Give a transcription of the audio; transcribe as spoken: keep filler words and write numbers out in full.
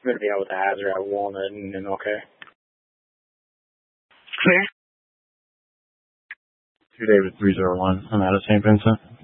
I'm going to be out with the hazard at Walnut and, and okay. Clear. Two David three zero one. I'm out of Saint Vincent.